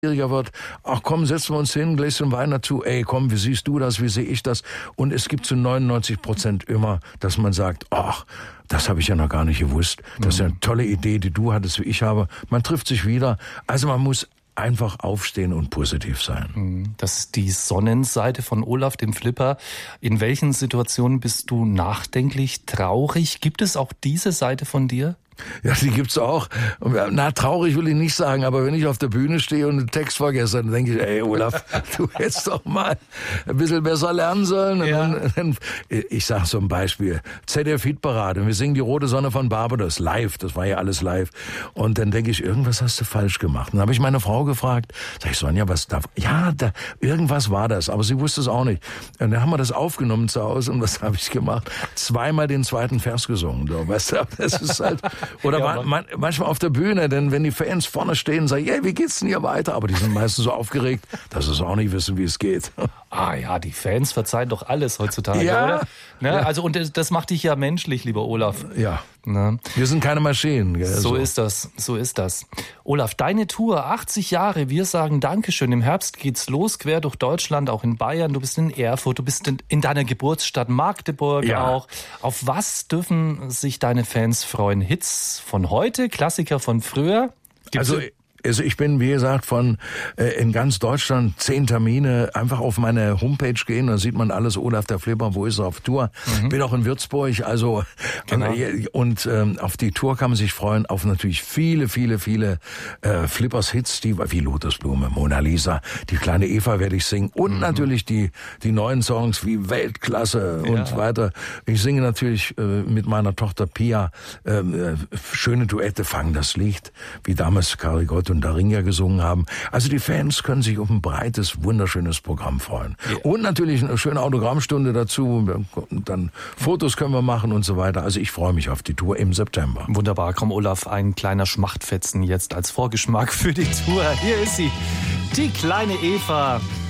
wird, ach komm, setzen wir uns hin, Gläschen Wein dazu, ey komm, wie siehst du das, wie sehe ich das? Und es gibt zu 99% immer, dass man sagt, ach, das habe ich ja noch gar nicht gewusst. Das ist ja eine tolle Idee, die du hattest, wie ich habe. Man trifft sich wieder. Also man muss einfach aufstehen und positiv sein. Das ist die Sonnenseite von Olaf, dem Flipper. In welchen Situationen bist du nachdenklich, traurig? Gibt es auch diese Seite von dir? Ja, die gibt's auch. Na, traurig will ich nicht sagen, aber wenn ich auf der Bühne stehe und einen Text vergesse, dann denke ich, ey Olaf, du hättest doch mal ein bisschen besser lernen sollen. Ja. Ich sag so ein Beispiel, ZDF-Hitparade, wir singen die Rote Sonne von Barbados live, das war ja alles live. Und dann denke ich, irgendwas hast du falsch gemacht. Dann habe ich meine Frau gefragt, sag ich, Sonja, was da? Ja, irgendwas war das, aber sie wusste es auch nicht. Und dann haben wir das aufgenommen zu Hause und was habe ich gemacht? Zweimal den zweiten Vers gesungen. So, weißt du, das ist halt... Oder ja, manchmal auf der Bühne, denn wenn die Fans vorne stehen und sagen, hey, wie geht's denn hier weiter? Aber die sind meistens so aufgeregt, dass sie auch nicht wissen, wie es geht. Ah ja, die Fans verzeihen doch alles heutzutage, ja, oder? Ne? Ja. Also und das macht dich ja menschlich, lieber Olaf. Ja. Ne? Wir sind keine Maschinen. Gell? So ist das. Olaf, deine Tour, 80 Jahre, wir sagen Dankeschön. Im Herbst geht's los, quer durch Deutschland, auch in Bayern. Du bist in Erfurt, du bist in deiner Geburtsstadt Magdeburg auch. Auf was dürfen sich deine Fans freuen? Hits von heute, Klassiker von früher? Also ich bin, wie gesagt, in ganz Deutschland 10 Termine, einfach auf meine Homepage gehen, da sieht man alles, Olaf der Flipper, wo ist er auf Tour. Bin auch in Würzburg, also genau. Und auf die Tour kann man sich freuen, auf natürlich viele Flippers-Hits, wie Lotusblume, Mona Lisa, die kleine Eva werde ich singen und natürlich die neuen Songs wie Weltklasse und weiter. Ich singe natürlich mit meiner Tochter Pia schöne Duette, Fang das Licht, wie damals Kari Gott und Daringa gesungen haben. Also die Fans können sich auf ein breites, wunderschönes Programm freuen. Ja. Und natürlich eine schöne Autogrammstunde dazu. Und dann Fotos können wir machen und so weiter. Also ich freue mich auf die Tour im September. Wunderbar. Komm, Olaf, ein kleiner Schmachtfetzen jetzt als Vorgeschmack für die Tour. Hier ist sie, die kleine Eva.